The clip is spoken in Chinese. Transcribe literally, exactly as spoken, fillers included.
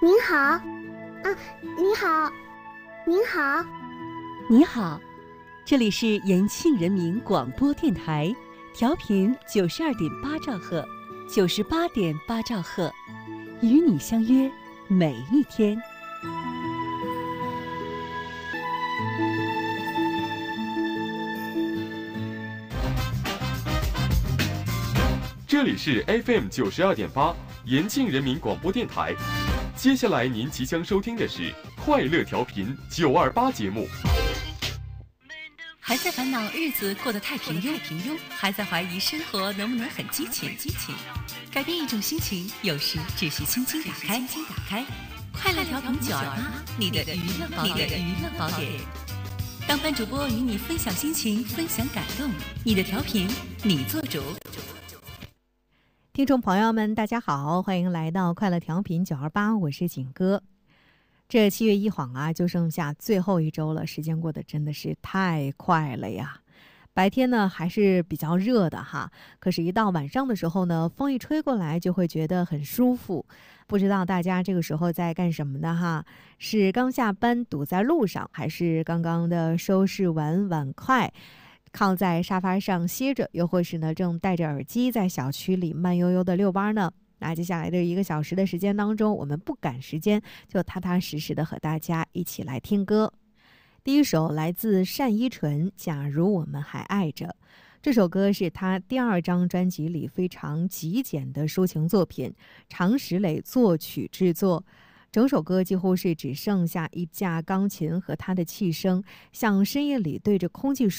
您好，啊，你好，您好， 你好，这里是延庆人民广播电台，调频九十二点八兆赫，九十八点八兆赫，与你相约每一天。 这里是 F M 九十二点八，延庆人民广播电台。接下来您即将收听的是快乐调频九二八节目。 还在烦恼日子过得太平庸，平庸，还在怀疑生活能不能很激情，激情。改变一种心情，有时只需轻轻打开，轻轻打开。快乐调频九二八，你的娱乐宝典，你的娱乐宝典。当班主播与你分享心情，分享感动，你的调频，你做主。 听众朋友们大家好，欢迎来到快乐调频九二八，我是景哥。这七月一晃啊，就剩下最后一周了，时间过得真的是太快了呀。白天呢还是比较热的哈，可是一到晚上的时候呢，风一吹过来就会觉得很舒服。不知道大家这个时候在干什么呢哈？是刚下班堵在路上，还是刚刚的收拾完碗筷靠在沙发上歇着，又或是呢正戴着耳机在小区里慢悠悠的遛弯呢？那接下来的一个小时的时间当中，我们不赶时间，就踏踏实实的和大家一起来听歌。第一首来自单依纯，假如我们还爱着。这首歌是他第二张专辑里非常极简的抒情作品，常石磊作曲制作。整首歌几乎是只剩下一架钢琴和他的气声，像深夜里对着空气